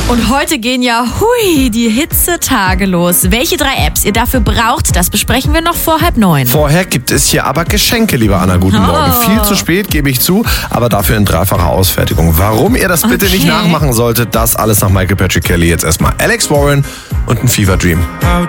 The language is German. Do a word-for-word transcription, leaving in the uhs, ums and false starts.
Und heute gehen ja, hui, die Hitzetage los. Welche drei Apps ihr dafür braucht, das besprechen wir noch vor halb neun. Vorher gibt es hier aber Geschenke, liebe Anna. Guten Oh. Morgen. Viel zu spät, gebe ich zu, aber dafür in dreifacher Ausfertigung. Warum ihr das bitte Okay. nicht nachmachen solltet, das alles nach Michael Patrick Kelly. Jetzt erstmal Alex Warren und ein Fever Dream.